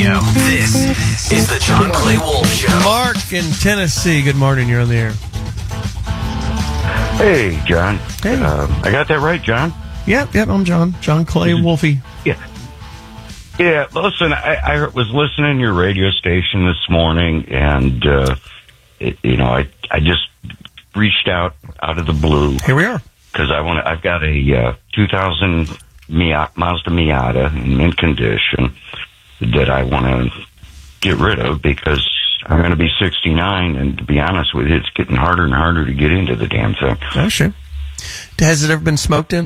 Radio. This is the John Clay Wolf Show. Mark in Tennessee. Good morning. You're on the air. Hey, John. Hey. I got that right, John? Yep, I'm John. John Clay Wolfie. Yeah, listen, I was listening to your radio station this morning, and, I just reached out of the blue. Here we are. Because I've got a 2000 Mazda Miata in mint condition that I want to get rid of because I'm going to be 69, and to be honest with you, it's getting harder and harder to get into the damn thing. Oh, sure. Has it ever been smoked in?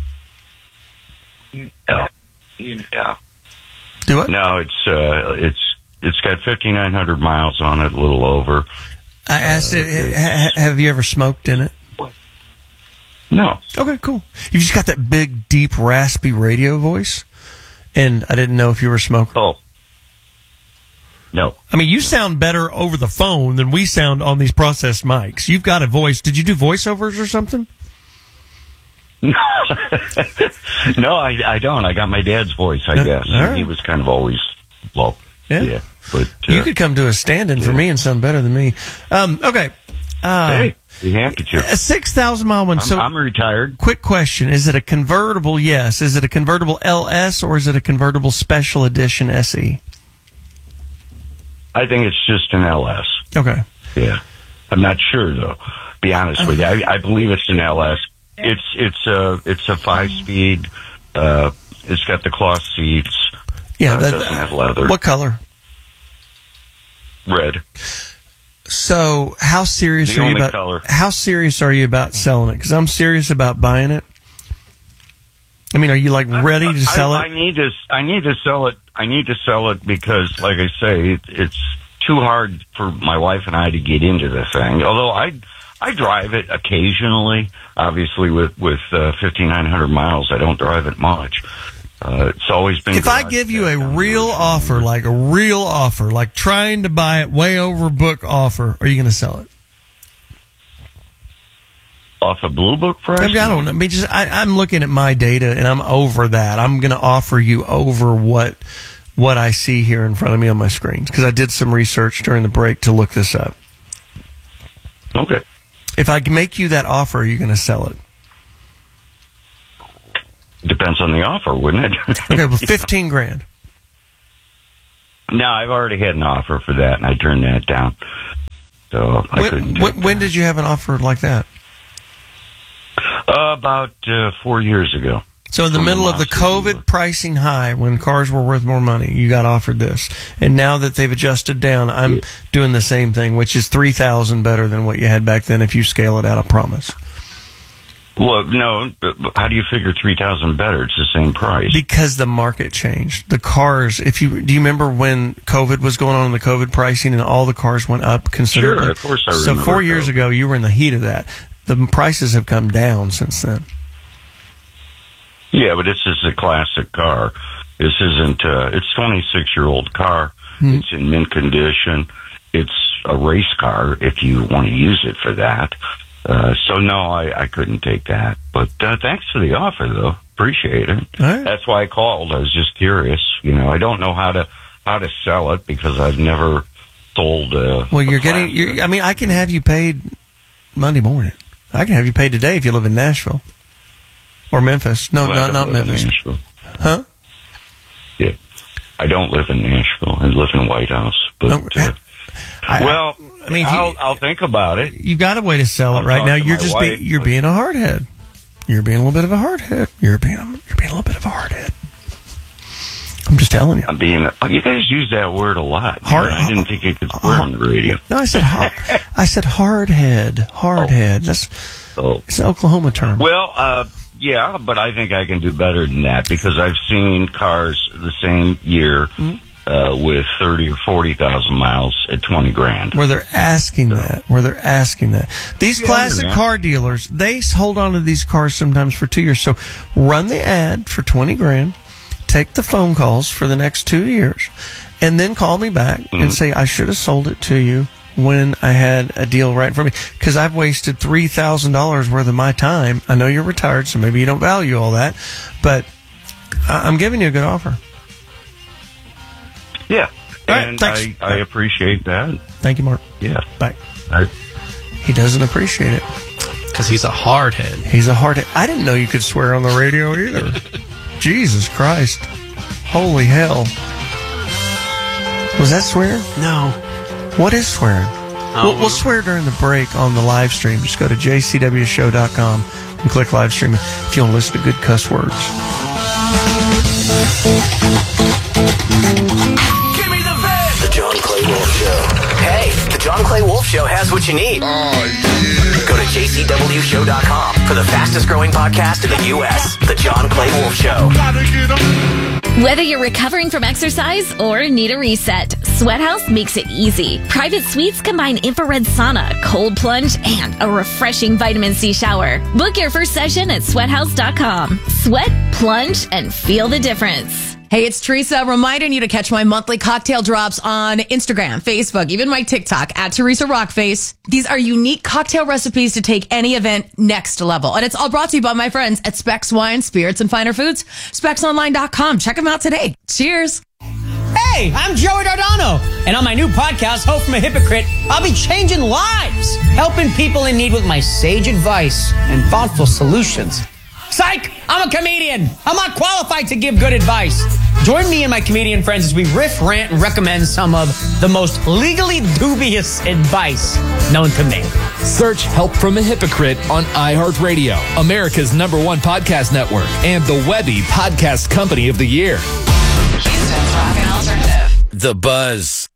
Yeah. Yeah. Do what? No, it's got 5,900 miles on it, a little over. I asked it, have you ever smoked in it? No. Okay, cool. You just got that big, deep, raspy radio voice, and I didn't know if you were a smoker. Oh. No. I mean, you sound better over the phone than we sound on these processed mics. You've got a voice. Did you do voiceovers or something? No, I don't. I got my dad's voice, I guess. Right. He was kind of always low. Yeah. But you could come to a stand-in for me and sound better than me. Okay. Hey, you have to. A 6,000-mile one. I'm retired. Quick question. Is it a convertible? Yes. Is it a convertible LS or is it a convertible Special Edition SE? I think it's just an LS. Okay. Yeah. I'm not sure, though. Be honest with you. I believe it's an LS. It's a 5-speed. It's got the cloth seats. Yeah. It doesn't have leather. What color? Red. So, how serious are you about? Color. How serious are you about selling it? Because I'm serious about buying it. I mean, are you ready to sell it? I need to sell it. I need to sell it because, like I say, it's too hard for my wife and I to get into the thing. Although I drive it occasionally. Obviously, with 5,900 miles, I don't drive it much. It's always been. If I give you a real offer, like trying to buy it way over book offer, are you going to sell it? Off a Blue Book price? I don't know. I mean, I'm looking at my data, and I'm over that. I'm going to offer you over what I see here in front of me on my screens because I did some research during the break to look this up. Okay. If I make you that offer, are you going to sell it? Depends on the offer, wouldn't it? Okay, well, $15,000. No, I've already had an offer for that, and I turned that down. So I couldn't. When did you have an offer like that? About 4 years ago. So in the middle of the COVID pricing high, when cars were worth more money, you got offered this. And now that they've adjusted down, I'm doing the same thing, which is $3,000 better than what you had back then if you scale it out, I promise. Well, no, how do you figure 3,000 better? It's the same price. Because the market changed. The cars, do you remember when COVID was going on in the COVID pricing and all the cars went up considerably? Sure, of course I remember. So 4 years ago, you were in the heat of that. The prices have come down since then. Yeah, but this is a classic car. This isn't, it's a 26-year-old car. Mm-hmm. It's in mint condition. It's a race car if you want to use it for that. So no, I couldn't take that. But thanks for the offer, though. Appreciate it. Right. That's why I called. I was just curious. I don't know how to sell it because I've never sold. Well, I can have you paid Monday morning. I can have you paid today if you live in Nashville or Memphis. No, not Memphis. Nashville. Huh? Yeah, I don't live in Nashville. I live in White House. But I'll think about it. You've got a way to sell it right now. You're just being a hardhead. You're being a little bit of a hardhead. You're being a little bit of a hardhead. I'm just telling you. You guys use that word a lot. I didn't think it could word on the radio. No, I said hardhead. Hardhead. It's an Oklahoma term. Well, yeah, but I think I can do better than that because I've seen cars the same year with 30 or 40,000 miles at $20,000. Where they're asking that. These classic car dealers, they hold on to these cars sometimes for 2 years. So run the ad for $20,000. Take the phone calls for the next 2 years, and then call me back and say, I should have sold it to you when I had a deal right in front of me, because I've wasted $3,000 worth of my time. I know you're retired, so maybe you don't value all that, but I'm giving you a good offer. Yeah. All right, And thanks. I appreciate that. Thank you, Mark. Yeah. Bye. He doesn't appreciate it. Because he's a hardhead. He's a hardhead. I didn't know you could swear on the radio either. Jesus Christ. Holy hell. Was that swearing? No. What is swearing? We'll swear during the break on the live stream. Just go to jcwshow.com and click live stream if you want to listen to good cuss words. Give me the vet. The John Clay Wolf Show. Hey, the John Clay Wolf Show has what you need. Go to jcwshow.com for the fastest growing podcast in the U.S. The John Clay Wolf Show. Whether you're recovering from exercise or need a reset, Sweat House makes it easy. Private suites combine infrared sauna, cold plunge, and a refreshing vitamin C shower. Book your first session at sweathouse.com. Sweat, plunge, and feel the difference. Hey, it's Teresa reminding you to catch my monthly cocktail drops on Instagram, Facebook, even my TikTok at Teresa Rockface. These are unique cocktail recipes to take any event next level. And it's all brought to you by my friends at Specs Wine, Spirits, and Finer Foods. SpecsOnline.com. Check them out today. Cheers. Hey, I'm Joey Dardano, and on my new podcast, Hope from a Hypocrite, I'll be changing lives, helping people in need with my sage advice and thoughtful solutions. Psych! I'm a comedian. I'm not qualified to give good advice. Join me and my comedian friends as we riff, rant, and recommend some of the most legally dubious advice known to me. Search Help from a Hypocrite on iHeartRadio, America's #1 podcast network, and the Webby Podcast Company of the Year. Houston's Rock and Alternative. The Buzz.